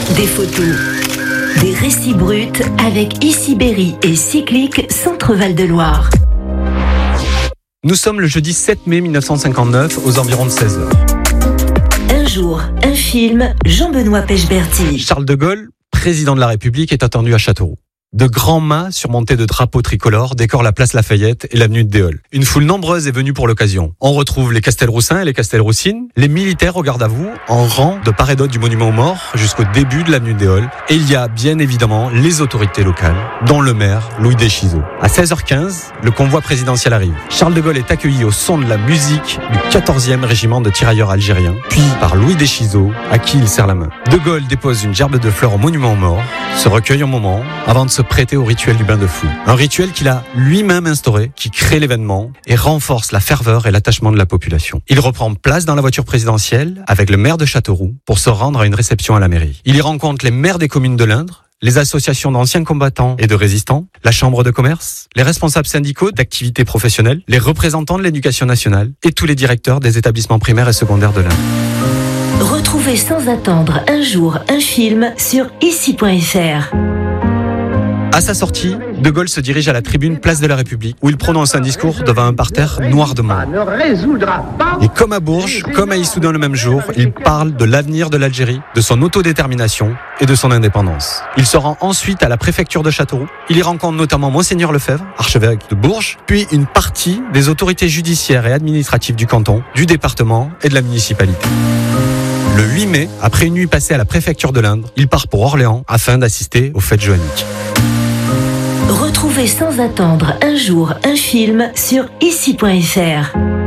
Des photos, des récits bruts avec Ici Berry et Cyclique Centre Val-de-Loire. Nous sommes le jeudi 7 mai 1959 aux environs de 16h. Un jour, un film, Jean-Benoît Pechberti. Charles de Gaulle, président de la République, est attendu à Châteauroux. De grands mâts surmontés de drapeaux tricolores décorent la place Lafayette et l'avenue de Déole. Une foule nombreuse est venue pour l'occasion. On retrouve les Castelroussins et les Castelroussines, les militaires au garde à vous, en rang de part et d'autre du monument aux morts jusqu'au début de l'avenue de Déole. Et il y a bien évidemment les autorités locales, dont le maire Louis Deschizot. À 16h15, le convoi présidentiel arrive. Charles de Gaulle est accueilli au son de la musique du 14e régiment de tirailleurs algériens, puis par Louis Deschizot, à qui il serre la main. De Gaulle dépose une gerbe de fleurs au monument aux morts, se recueille un moment, avant de se prêter au rituel du bain de foule. Un rituel qu'il a lui-même instauré, qui crée l'événement et renforce la ferveur et l'attachement de la population. Il reprend place dans la voiture présidentielle avec le maire de Châteauroux pour se rendre à une réception à la mairie. Il y rencontre les maires des communes de l'Indre, les associations d'anciens combattants et de résistants, la chambre de commerce, les responsables syndicaux d'activités professionnelles, les représentants de l'éducation nationale et tous les directeurs des établissements primaires et secondaires de l'Indre. Retrouvez sans attendre un jour un film sur ici.fr. À sa sortie, De Gaulle se dirige à la tribune Place de la République, où il prononce un discours devant un parterre noir de monde. Et comme à Bourges, comme à Issoudun le même jour, il parle de l'avenir de l'Algérie, de son autodétermination et de son indépendance. Il se rend ensuite à la préfecture de Châteauroux. Il y rencontre notamment Monseigneur Lefebvre, archevêque de Bourges, puis une partie des autorités judiciaires et administratives du canton, du département et de la municipalité. Le 8 mai, après une nuit passée à la préfecture de l'Indre, il part pour Orléans afin d'assister aux fêtes joanniques. Retrouvez sans attendre un jour un film sur ici.fr.